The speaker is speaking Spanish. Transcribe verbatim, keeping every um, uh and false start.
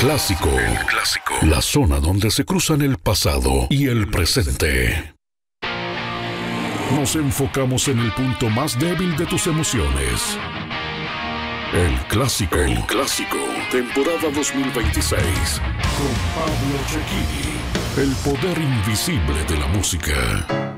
Clásico. El Clásico. La zona donde se cruzan el pasado y el presente. Nos enfocamos en el punto más débil de tus emociones. El Clásico. El Clásico. Temporada dos mil veintiséis. Con Pablo Cecchini. El poder invisible de la música.